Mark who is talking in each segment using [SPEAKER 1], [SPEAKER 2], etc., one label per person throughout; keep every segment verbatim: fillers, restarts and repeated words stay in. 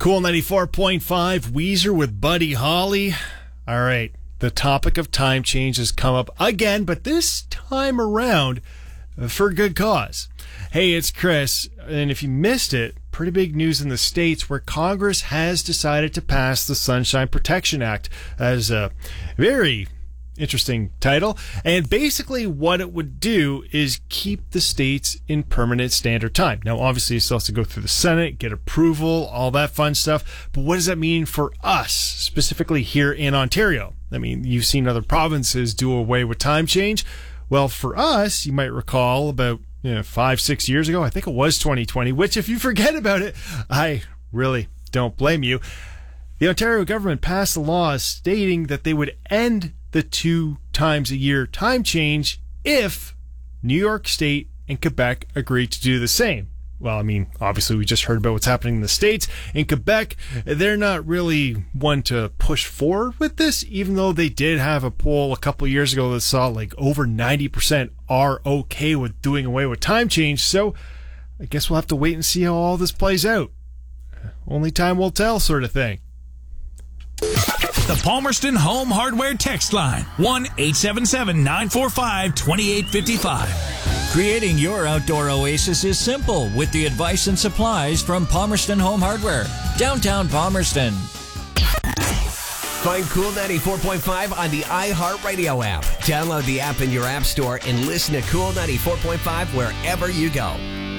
[SPEAKER 1] Cool ninety-four point five, Weezer with Buddy Holly. All right, the topic of time change has come up again, but this time around for good cause. Hey, it's Chris, and if you missed it, pretty big news in the States where Congress has decided to pass the Sunshine Protection Act as a very interesting title. And basically what it would do is keep the states in permanent standard time. Now, obviously, it still has to go through the Senate, get approval, all that fun stuff. But what does that mean for us, specifically here in Ontario? I mean, you've seen other provinces do away with time change. Well, for us, you might recall about you know, five, six years ago, I think it was twenty twenty, which if you forget about it, I really don't blame you. The Ontario government passed a law stating that they would end the two times a year time change if New York State and Quebec agreed to do the same. Well, I mean, obviously we just heard about what's happening in the States. In Quebec, they're not really one to push forward with this, even though they did have a poll a couple of years ago that saw like over ninety percent are okay with doing away with time change. So I guess we'll have to wait and see how all this plays out. Only time will tell, sort of thing.
[SPEAKER 2] The Palmerston Home Hardware text line, one eight seven seven, nine four five, two eight five five.
[SPEAKER 3] Creating your outdoor oasis is simple with the advice and supplies from Palmerston Home Hardware, downtown Palmerston.
[SPEAKER 4] Find Cool ninety-four point five on the iHeartRadio app. Download the app in your app store and listen to Cool ninety-four point five wherever you go.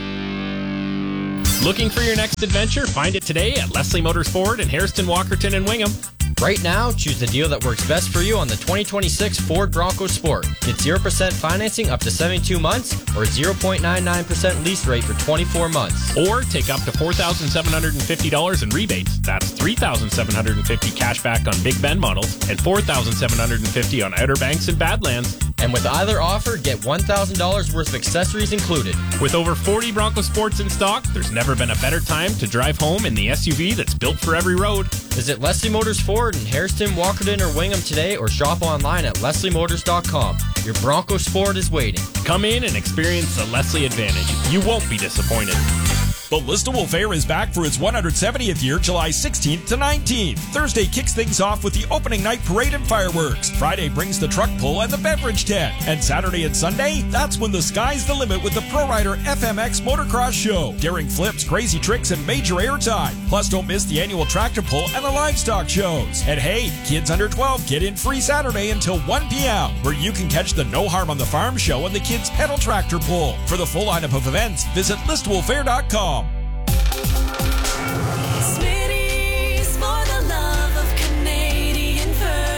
[SPEAKER 5] Looking for your next adventure? Find it today at Leslie Motors Ford in Hairston, Walkerton, and Wingham.
[SPEAKER 6] Right now, choose the deal that works best for you on the twenty twenty-six Ford Bronco Sport. Get zero percent financing up to seventy-two months or zero point nine nine percent lease rate for twenty-four months.
[SPEAKER 5] Or take up to four thousand seven hundred fifty dollars in rebates. That's three thousand seven hundred fifty dollars cash back on Big Ben models and four thousand seven hundred fifty dollars on Outer Banks and Badlands.
[SPEAKER 6] And with either offer, get one thousand dollars worth of accessories included.
[SPEAKER 5] With over forty Bronco Sports in stock, there's never been a better time to drive home in the S U V that's built for every road.
[SPEAKER 6] Visit Leslie Motors Ford in Hairston, Walkerton, or Wingham today or shop online at leslie motors dot com. Your Bronco Sport is waiting.
[SPEAKER 5] Come in and experience the Leslie advantage. You won't be disappointed.
[SPEAKER 2] The Listowel Fair is back for its one hundred seventieth year, July sixteenth to nineteenth. Thursday kicks things off with the opening night parade and fireworks. Friday brings the truck pull and the beverage tent. And Saturday and Sunday, that's when the sky's the limit with the Pro Rider F M X Motocross Show. Daring flips, crazy tricks, and major airtime. Plus, don't miss the annual tractor pull and the livestock shows. And hey, kids under twelve get in free Saturday until one p.m., where you can catch the No Harm on the Farm show and the kids' pedal tractor pull. For the full lineup of events, visit listowel fair dot com.
[SPEAKER 7] Smitty's for the love of Canadian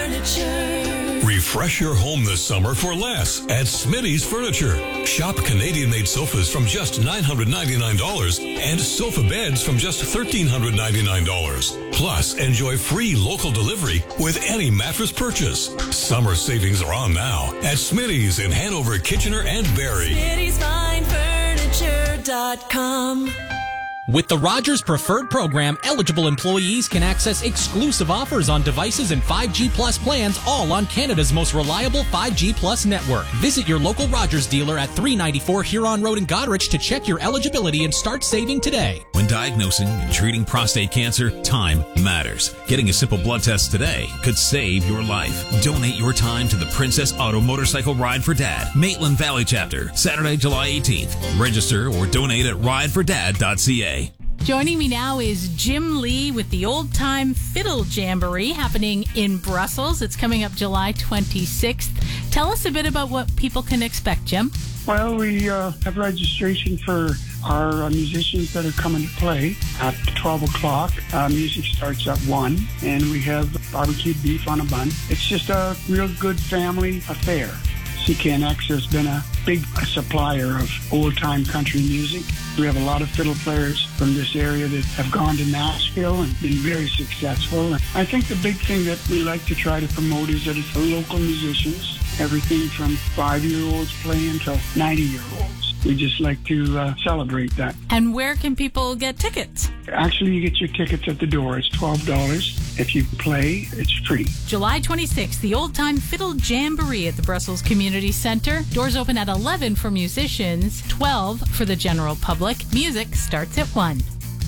[SPEAKER 7] furniture.
[SPEAKER 8] Refresh your home this summer for less at Smitty's Furniture. Shop Canadian-made sofas from just nine hundred ninety-nine dollars and sofa beds from just one thousand three hundred ninety-nine dollars. Plus, enjoy free local delivery with any mattress purchase. Summer savings are on now at Smitty's in Hanover, Kitchener, and Barrie.
[SPEAKER 7] Smitty's Fine Furniture dot com.
[SPEAKER 9] With the Rogers Preferred Program, eligible employees can access exclusive offers on devices and five G Plus plans, all on Canada's most reliable five G Plus network. Visit your local Rogers dealer at three ninety-four Huron Road in Goderich to check your eligibility and start saving today.
[SPEAKER 10] When diagnosing and treating prostate cancer, time matters. Getting a simple blood test today could save your life. Donate your time to the Princess Auto Motorcycle Ride for Dad, Maitland Valley Chapter, Saturday, July eighteenth. Register or donate at ride for dad dot c a.
[SPEAKER 11] Joining me now is Jim Lee with the Old Time Fiddle Jamboree happening in Brussels. It's coming up July twenty-sixth. Tell us a bit about what people can expect, Jim.
[SPEAKER 12] Well, we uh, have registration for our uh, musicians that are coming to play at twelve o'clock. Uh, music starts at one, and we have barbecued beef on a bun. It's just a real good family affair. C K N X has been a big supplier of old-time country music. We have a lot of fiddle players from this area that have gone to Nashville and been very successful. I think the big thing that we like to try to promote is that it's local musicians, everything from five-year-olds playing to ninety-year-olds. We just like to uh, celebrate that.
[SPEAKER 11] And where can people get tickets?
[SPEAKER 12] Actually, you get your tickets at the door. It's twelve dollars. If you play, it's free.
[SPEAKER 11] July twenty-sixth, the Old Time Fiddle Jamboree at the Brussels Community Centre. Doors open at eleven for musicians, twelve for the general public. Music starts at one.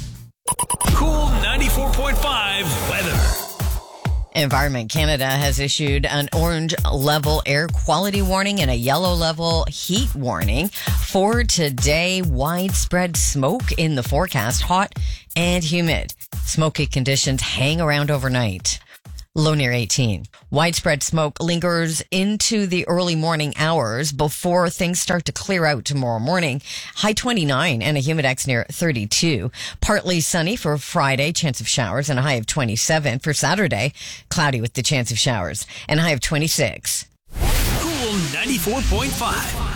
[SPEAKER 10] Cool ninety-four point five weather.
[SPEAKER 13] Environment Canada has issued an orange level air quality warning and a yellow level heat warning for today. Widespread smoke in the forecast, hot and humid. Smoky conditions hang around overnight. Low near eighteen. Widespread smoke lingers into the early morning hours before things start to clear out tomorrow morning. High twenty-nine and a humidex near thirty-two. Partly sunny for Friday, chance of showers, and a high of twenty-seven. For Saturday, cloudy with the chance of showers and a high of twenty-six.
[SPEAKER 10] Cool ninety-four point five.